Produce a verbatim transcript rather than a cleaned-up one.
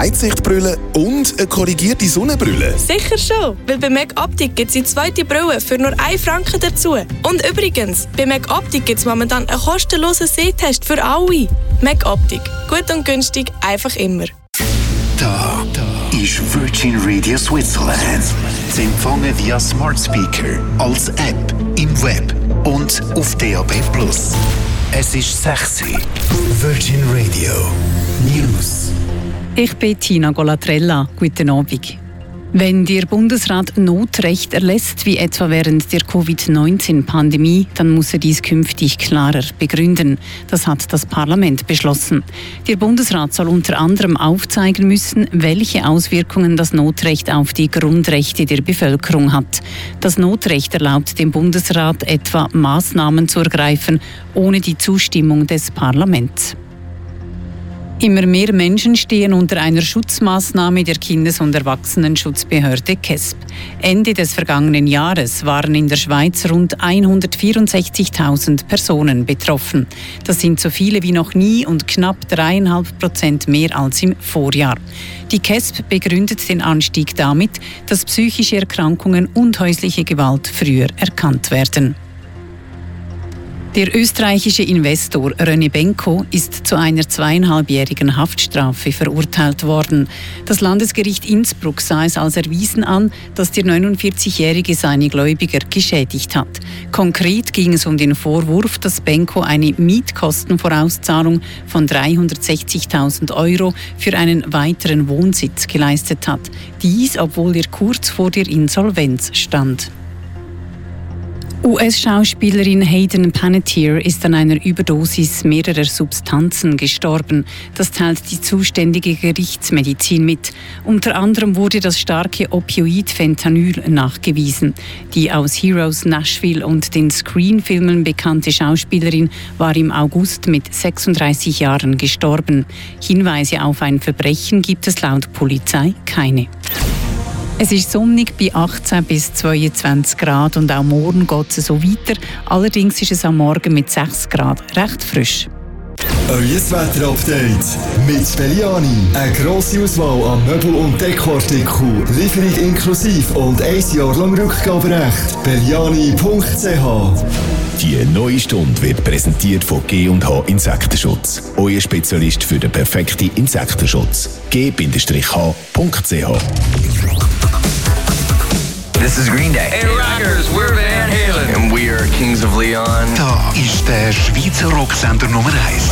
Weitsichtbrille und eine korrigierte Sonnenbrille? Sicher schon, weil bei Mac Optik gibt es die zweite Brille für nur einen Franken dazu. Und übrigens, bei Mac Optik gibt es momentan einen kostenlosen Sehtest für alle. Mac Optik. Gut und günstig, einfach immer. Da, da ist Virgin Radio Switzerland. Zu empfangen via Smart Speaker, als App, im Web und auf D A B plus. Es ist sechs Uhr. Virgin Radio News. Ich bin Tina Golatrella. Guten Abend. Wenn der Bundesrat Notrecht erlässt, wie etwa während der Covid neunzehn Pandemie, dann muss er dies künftig klarer begründen. Das hat das Parlament beschlossen. Der Bundesrat soll unter anderem aufzeigen müssen, welche Auswirkungen das Notrecht auf die Grundrechte der Bevölkerung hat. Das Notrecht erlaubt dem Bundesrat etwa Maßnahmen zu ergreifen, ohne die Zustimmung des Parlaments. Immer mehr Menschen stehen unter einer Schutzmaßnahme der Kindes- und Erwachsenenschutzbehörde K E S B. Ende des vergangenen Jahres waren in der Schweiz rund hundertvierundsechzigtausend Personen betroffen. Das sind so viele wie noch nie und knapp dreieinhalb Prozent mehr als im Vorjahr. Die K E S B begründet den Anstieg damit, dass psychische Erkrankungen und häusliche Gewalt früher erkannt werden. Der österreichische Investor René Benko ist zu einer zweieinhalbjährigen Haftstrafe verurteilt worden. Das Landesgericht Innsbruck sah es als erwiesen an, dass der neunundvierzigjährige seine Gläubiger geschädigt hat. Konkret ging es um den Vorwurf, dass Benko eine Mietkostenvorauszahlung von dreihundertsechzigtausend Euro für einen weiteren Wohnsitz geleistet hat. Dies, obwohl er kurz vor der Insolvenz stand. U S-Schauspielerin Hayden Panettiere ist an einer Überdosis mehrerer Substanzen gestorben. Das teilt die zuständige Gerichtsmedizin mit. Unter anderem wurde das starke Opioid Fentanyl nachgewiesen. Die aus Heroes, Nashville und den Screen-Filmen bekannte Schauspielerin war im August mit sechsunddreißig Jahren gestorben. Hinweise auf ein Verbrechen gibt es laut Polizei keine. Es ist sonnig bei achtzehn bis zweiundzwanzig Grad und auch morgen geht es so weiter. Allerdings ist es am Morgen mit sechs Grad recht frisch. Euer Wetter-Update mit Belliani. Eine grosse Auswahl an Möbel- und Dekoartikeln. Lieferung inklusive und ein Jahr lang Rückgaberecht. Belliani punkt c h. Die neue Stunde wird präsentiert von G und H Insektenschutz. Euer Spezialist für den perfekten Insektenschutz. G H punkt c h. This is Green Day. Hey Rockers, we're Van Halen. And we are Kings of Leon. Da ist der Schweizer Rocksender Nummer eins.